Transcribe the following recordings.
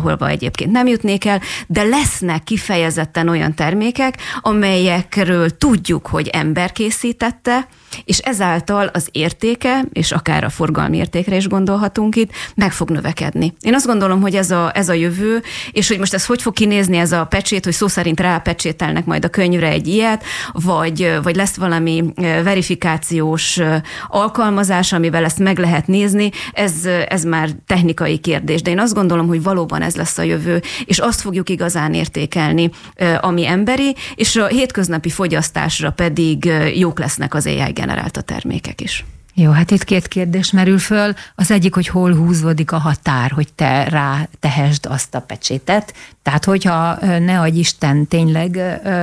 ahova egyébként nem jutnék el, de lesznek kifejezetten olyan termékek, amelyekről tudjuk, hogy ember készítette, és ezáltal az értéke, és akár a forgalmi értékre is gondolhatunk itt, meg fog növekedni. Én azt gondolom, hogy ez a jövő, és hogy most ez hogy fog kinézni ez a pecsét, hogy szó szerint rápecsételnek majd a könyvre egy ilyet, vagy lesz valami verifikációs alkalmazás, amivel ezt meg lehet nézni, ez már technikai kérdés. De én azt gondolom, hogy valóban ez lesz a jövő, és azt fogjuk igazán értékelni, ami emberi, és a hétköznapi fogyasztásra pedig jók lesznek az AI generálta termékek is. Jó, hát itt két kérdés merül föl. Az egyik, hogy hol húzódik a határ, hogy te rá tehesd azt a pecsétet. Tehát, hogyha ne adj Isten tényleg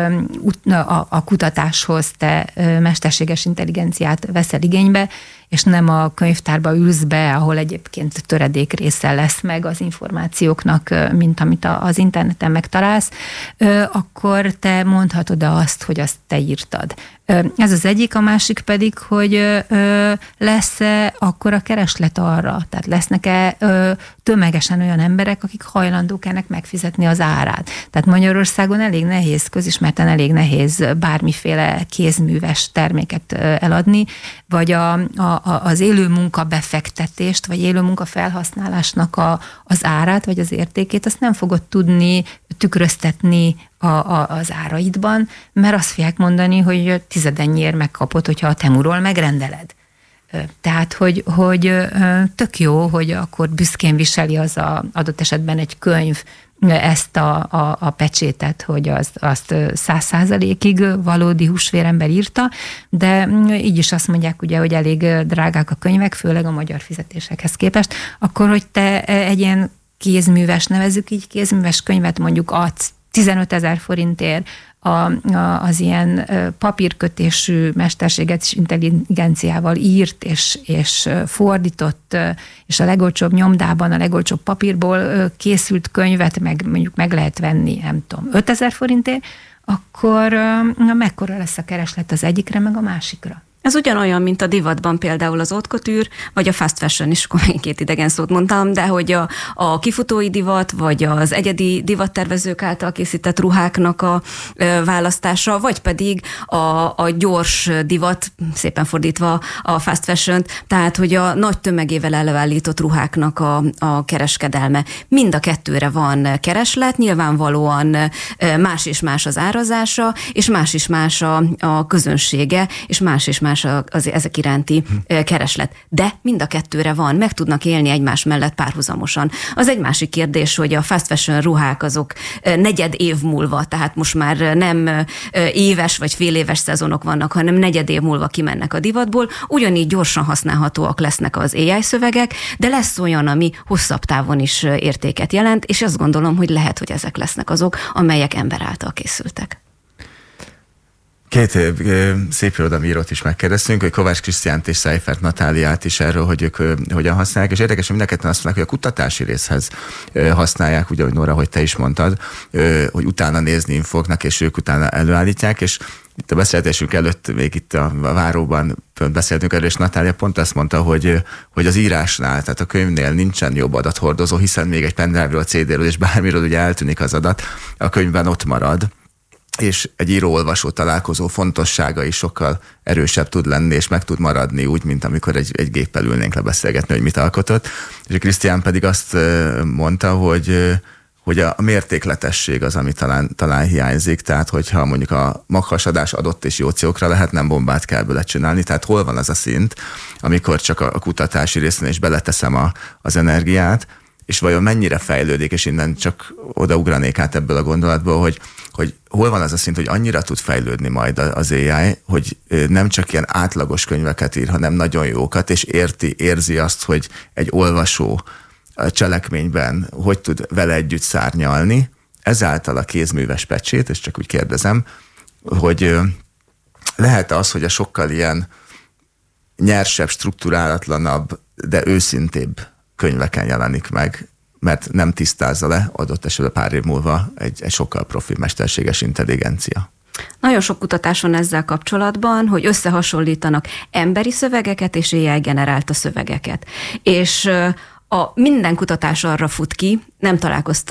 a kutatáshoz te mesterséges intelligenciát veszel igénybe, és nem a könyvtárba ülsz be, ahol egyébként töredék része lesz meg az információknak, mint amit az interneten megtalálsz, akkor te mondhatod azt, hogy azt te írtad. Ez az egyik, a másik pedig, hogy lesz-e akkora kereslet arra, tehát lesznek-e tömegesen olyan emberek, akik hajlandók ennek megfizetni az árát. Tehát Magyarországon elég nehéz, közismerten elég nehéz bármiféle kézműves terméket eladni, vagy az élő munka befektetést, vagy élő munka felhasználásnak az árát, vagy az értékét, azt nem fogod tudni tükröztetni az áraidban, mert azt fogják mondani, hogy tizedennyiért megkapod, hogyha a Temuról megrendeled. Tehát, hogy tök jó, hogy akkor büszkén viseli az adott esetben egy könyv ezt a pecsétet, hogy azt 100%-ig valódi húsvérember írta, de így is azt mondják ugye, hogy elég drágák a könyvek, főleg a magyar fizetésekhez képest, akkor, hogy te egy ilyen kézműves, nevezzük így kézműves könyvet mondjuk adsz 15 000 forintért, az ilyen papírkötésű mesterséges intelligenciával írt és fordított, és a legolcsóbb nyomdában, a legolcsóbb papírból készült könyvet mondjuk meg lehet venni, nem tudom, 5 000 forintért, akkor mekkora lesz a kereslet az egyikre, meg a másikra? Ez ugyanolyan, mint a divatban például az haute couture, vagy a fast fashion is, akkor még két idegen szót mondtam, de hogy a kifutói divat, vagy az egyedi divattervezők által készített ruháknak a választása, vagy pedig a gyors divat, szépen fordítva a fast fashion, tehát hogy a nagy tömegével előállított ruháknak a kereskedelme. Mind a kettőre van kereslet, nyilvánvalóan más és más az árazása, és más és más a közönsége, és más és más ezek iránti kereslet. De mind a kettőre van, meg tudnak élni egymás mellett párhuzamosan. Az egy másik kérdés, hogy a fast fashion ruhák azok negyed év múlva, tehát most már nem éves vagy fél éves szezonok vannak, hanem negyed év múlva kimennek a divatból, ugyanígy gyorsan használhatóak lesznek az AI szövegek, de lesz olyan, ami hosszabb távon is értéket jelent, és azt gondolom, hogy lehet, hogy ezek lesznek azok, amelyek ember által készültek. Két szép irodalomírót is megkérdeztünk, hogy Kovács Krisztiánt és Seifert Natáliát is erről, hogy ők hogyan használják, és érdekes, hogy mind a ketten azt mondják, hogy a kutatási részhez használják, ugye, hogy Nóra, hogy te is mondtad, hogy utána nézni fognak, és ők utána előállítják, és itt a beszélgetésünk előtt, még itt a váróban beszéltünk erről, és Natália pont azt mondta, hogy az írásnál, tehát a könyvnél nincsen jobb adathordozó, hiszen még egy pendrive-ról, CD-ről és bármiről ugye eltűnik az adat, a könyvben ott marad, és egy író-olvasó találkozó fontossága is sokkal erősebb tud lenni, és meg tud maradni úgy, mint amikor egy géppel ülnénk lebeszélgetni, hogy mit alkotott. És Krisztián pedig azt mondta, hogy a mértékletesség az, ami talán hiányzik, tehát hogyha mondjuk a maghasadás adott és jó célokra lehet, nem bombát kell bele csinálni, tehát hol van az a szint, amikor csak a kutatási részén is beleteszem az energiát, és vajon mennyire fejlődik, és innen csak odaugranék át ebből a gondolatból, hogy hol van az a szint, hogy annyira tud fejlődni majd az AI, hogy nem csak ilyen átlagos könyveket ír, hanem nagyon jókat, és érzi azt, hogy egy olvasó a cselekményben hogy tud vele együtt szárnyalni, ezáltal a kézműves pecsét, és csak úgy kérdezem, hogy lehet az, hogy a sokkal ilyen nyersebb, strukturálatlanabb, de őszintébb könyveken jelenik meg, mert nem tisztázza le adott esetben pár év múlva egy sokkal profi mesterséges intelligencia. Nagyon sok kutatás van ezzel kapcsolatban, hogy összehasonlítanak emberi szövegeket és AI generálta szövegeket. És minden kutatás arra fut ki, nem találkoztam